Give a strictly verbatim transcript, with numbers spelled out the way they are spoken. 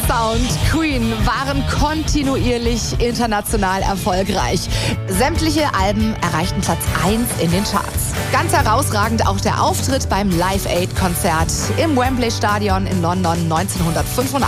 Sound, Queen waren kontinuierlich international erfolgreich. Sämtliche Alben erreichten Platz eins in den Charts. Ganz herausragend auch der Auftritt beim Live Aid Konzert im Wembley Stadion in London neunzehnhundertfünfundachtzig.